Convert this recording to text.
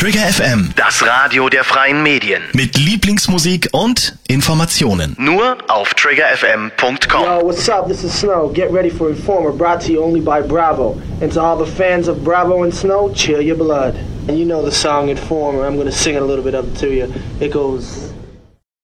Trigger FM, Das Radio der freien Medien. mit Lieblingsmusik und Informationen. Nur auf triggerfm.com. Yo, what's up? This is Snow. Get ready for Informer, brought to you only by Bravo. And to all the fans of Bravo and Snow, chill your blood. And you know the song Informer. I'm gonna sing it a little bit of it to you. It goes...